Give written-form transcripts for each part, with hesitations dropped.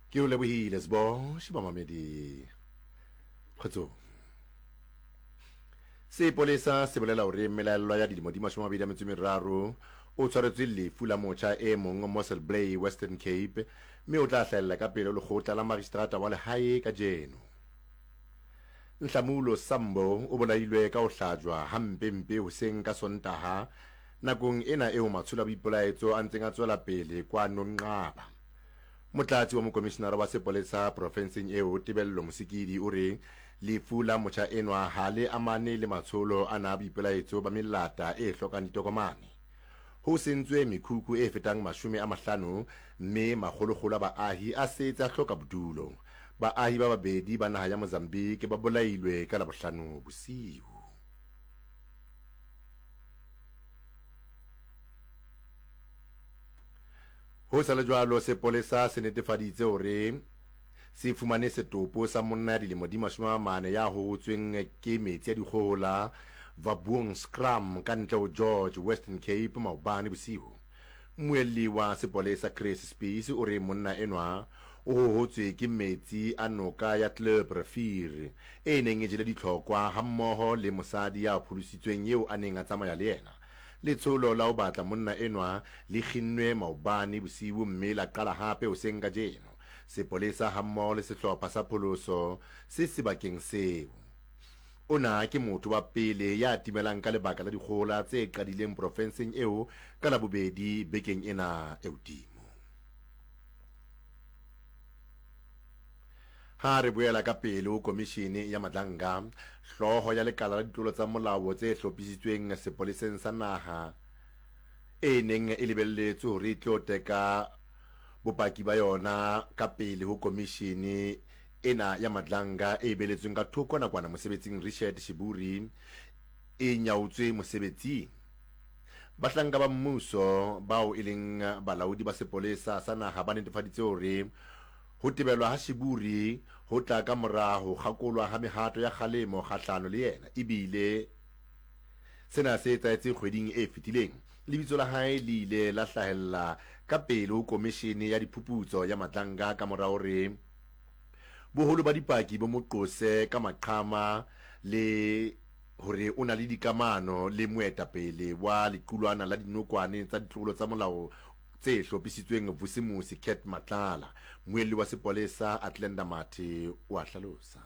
Ke o lebohile Sbosh bamamedi. Kgotso. Sepolesa se bolela hore melaello ya dilemo di 23 o tshwaretswe lefu la motjha e mong Mossel Bay Western Cape mme o tla hlahella ka pele lekgotla la magistrata wa lehae ka jeno. Nhlamulo Sambo o bolailwe ka ho hlajwa hampempe hoseng ka Sontaha nakong ena eo matsholo a boipelaetso a ntseng a tswela pele kwa Nonqaba. Motlatsi wa mokomishenara wa sepolesa profenseng eo Tebello Mosikidi o re lefu la motjha enwa ha le amane le matsholo ana a boipelaetso ba melata e hlokang ditokomane. Ho sentswe mekhukhu e fetang 50 mme makgolokgolo a baahi a setse a hloka bodulo. Baahi ba babedi ba naha ya Mozambique ba bolailwe ka Labohlano bosiu. Ho sa le jwalo sepolesa se netefaditse hore se fumane setopo sa monna ya dilemo di 40 ya hotsweng ke metsi ya dikgohola Vabuong Scrum ka ntle ho George Western Cape maobane bosiu. Moelli wa sepolesa Chris Spies o re monna enwa o hotswe ke metsi a noka ya Klipprivier e neng e jele ditlhokwa hammoho le mosadi ya phulusitsweng eo a neng a tsamaya le yena. Letsholo la ho batla monna enwa le kginnwe maobane bosiu mme la qala hape hoseng ka jeno. Sepolesa hammoho le sehlopha sa pholoso se sebakeng seo. Ona ke motho wa pele ya timelang ka lebaka la dikgohola tse qadileng profenseng eo ka la bobedi bekeng ena e hodimo. Ha re boela ka pele ho komishene ya Madlanga, hloho ya lekala la ditlolo tsa molao tse hlophisitsweng sepoleseng sa naha e neng e lebelletswe hore e tlo teka bopaki ba yona ka pele ho komishene ena ya Madlanga e beletsweng ka thoko nakwana mosebetsing Richard Shiburi e nyautswe mosebetsing. Bahlanka ba mmuso bao e leng balaodi ba sepolesa sa naha ba netefaditse hore ho tebelwa ha Shiburi ho tla ka mora ho kgakolwa ha mehato ya kgalemo kgahlano le yena ebile sena se etsahetse kgweding e fetileng. Lebitso la hae le ile la hlahella ka pele ho komishene ya diphuputso ya Madlanga ka mora hore boholo ba dipaki bo moqose ka maqhama le hore o na le dikamano le moetapele wa lequlwana la dinokwane tsa ditlolo tsa molao tse hlophisitsweng Vusimusi Cat Matlala. Moelli wa sepolesa Atlenda Mathe o a hlalosa.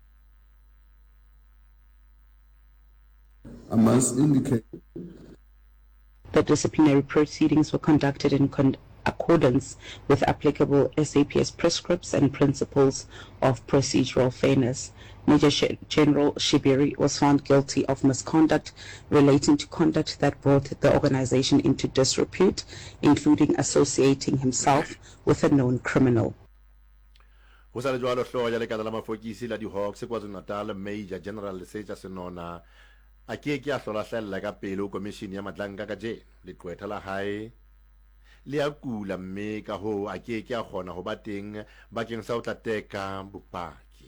I must indicate the disciplinary proceedings were conducted in accordance with applicable SAPS prescripts and principles of procedural fairness. Major General Shibiri was found guilty of misconduct relating to conduct that brought the organization into disrepute, including associating himself with a known criminal. Ho sa le jwalo hloho ya lekala la mafokisi la di-Hawks KwaZulu-Natal Major General Lesetja Senona a ke a hlola hlahella ka pele ho komishene ya Madlanga ka jeno. Leqwetha la hae le a kula mme ka hoo a ke a kgona ho ba teng bakeng sa ho tla teka bopaki.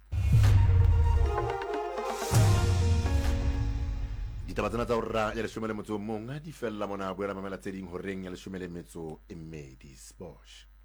Ditaba tsena tsa hora ya 11 di fella mona boela mamela tse ding horeng ya 12 Sbosh.